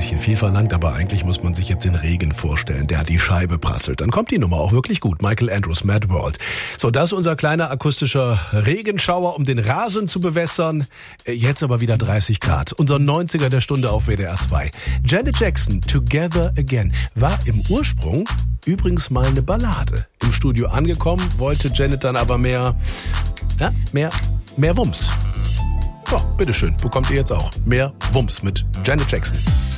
bisschen viel verlangt, aber eigentlich muss man sich jetzt den Regen vorstellen, der die Scheibe prasselt. Dann kommt die Nummer auch wirklich gut. Michael Andrews, Mad World. So, das ist unser kleiner akustischer Regenschauer, um den Rasen zu bewässern. Jetzt aber wieder 30 Grad. Unser 90er der Stunde auf WDR 2. Janet Jackson, Together Again, war im Ursprung übrigens mal eine Ballade. Im Studio angekommen, wollte Janet dann aber mehr Wumms. Ja, bitteschön, bekommt ihr jetzt auch mehr Wumms mit Janet Jackson.